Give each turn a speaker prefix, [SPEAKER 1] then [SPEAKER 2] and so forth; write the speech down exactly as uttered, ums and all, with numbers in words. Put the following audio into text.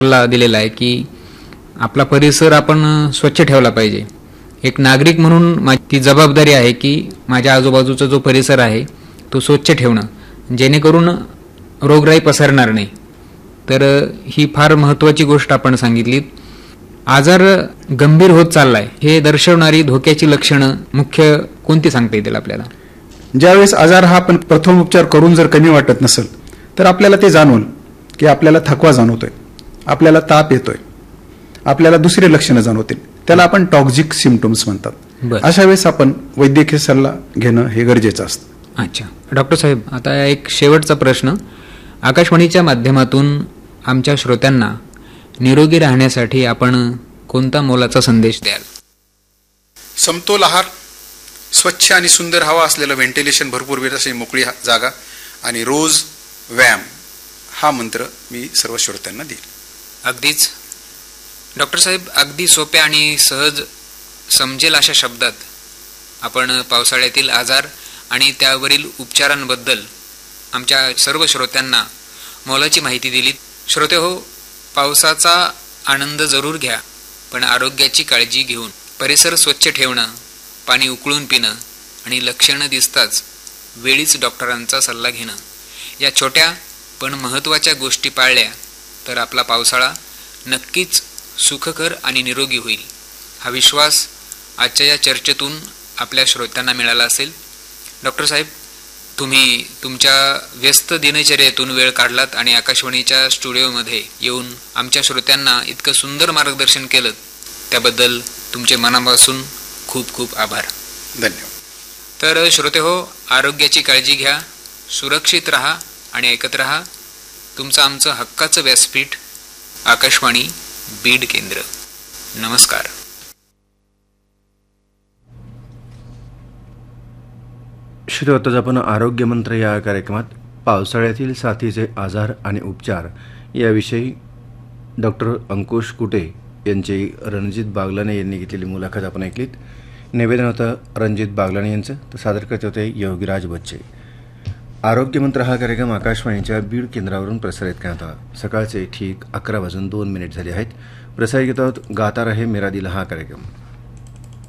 [SPEAKER 1] सल्ला दिलेला आहे की आपला परिसर आपण स्वच्छ ठेवला पाहिजे. एक नागरिक म्हणून माझी ती जबाबदारी आहे की माझ्या आजूबाजूचा जो परिसर आहे तो स्वच्छ ठेवणं, जेणेकरून रोगराई पसरणार नाही. तर ही फार महत्त्वाची गोष्ट आपण सांगितली. आजार गंभीर होत चाललाय हे दर्शवणारी धोक्याची लक्षणं मुख्य कोणती सांगता येतील आपल्याला?
[SPEAKER 2] ज्यावेळेस आजार हा आपण प्रथमोपचार करून जर कमी वाटत नसेल तर आपल्याला ते जाणवलं की आपल्याला थकवा जाणवतोय, आपल्याला ताप येतोय, आपल्याला दुसरे लक्षणं जाणवतील, त्याला आपण टॉक्झिक सिम्पटम्स म्हणतात. अशा वेळेस आपण वैद्यकीय सल्ला घेणं हे गरजेचं असतं.
[SPEAKER 1] अच्छा डॉक्टर साहेब, आता एक शेवटचा प्रश्न. आकाशवाणीच्या माध्यमातून आमच्या श्रोत्यांना निरोगी राहण्यासाठी आपण कोणता मोलाचा संदेश द्याल?
[SPEAKER 3] समतोल आहार, स्वच्छ आणि सुंदर हवा असलेलं व्हेंटिलेशन, भरपूर वेळ अशी मोकळी जागा आणि रोज व्यायाम हा मंत्र मी सर्व श्रोत्यांना देईल.
[SPEAKER 1] अगदीच डॉक्टर साहेब, अगदी सोप्या आणि सहज समजेल अशा शब्दात आपण पावसाळ्यातील आजार आणि त्यावरील उपचारांबद्दल आमच्या सर्व श्रोत्यांना मोलाची माहिती दिली. श्रोते हो, पावसाचा आनंद जरूर घ्या, पण आरोग्याची काळजी घेऊन परिसर स्वच्छ ठेवणं, पाणी उकळून पिणं आणि लक्षणं दिसताच वेळीच डॉक्टरांचा सल्ला घेणं, या छोट्या पण महत्त्वाच्या गोष्टी पाळल्या तर आपला पावसाळा नक्कीच सुखकर आणि निरोगी होईल. हा विश्वास आजच्या या चर्चेतून आपल्या श्रोत्यांना मिळाला असेल. डॉक्टर साहेब, तुम्ही तुमच्या व्यस्त दिनचर्येतून वेळ काढलात आणि आकाशवाणीच्या स्टुडिओमध्ये येऊन आमच्या श्रोत्यांना इतकं सुंदर मार्गदर्शन केलं, त्याबद्दल तुमचे मनापासून खूप खूप आभार.
[SPEAKER 3] धन्यवाद.
[SPEAKER 1] तर श्रोते हो, आरोग्याची काळजी घ्या, सुरक्षित राहा आणि ऐकत राहा तुमचं आमचं हक्काचं व्यासपीठ आकाशवाणी बीड केंद्र. नमस्कार.
[SPEAKER 4] श्रोताच आपण आरोग्य मंत्र या कार्यक्रमात पावसाळ्यातील साथीचे आजार आणि उपचार याविषयी डॉक्टर अंकुश कुटे यांची रणजित बागलाने यांनी घेतलेली मुलाखत आपण ऐकलीत. निवेदन होतं रणजित बागलाने यांचं, तर सादर करत होते योगीराज बच्चे. आरोग्य मंत्र हा कार्यक्रम आकाशवाणीच्या बीड केंद्रावरून प्रसारित करण्यात आला. सकाळचे ठीक अकरा वाजून दोन मिनिट झाले आहेत. प्रसारित आहोत गाता रहे मेरा दिल हा कार्यक्रम.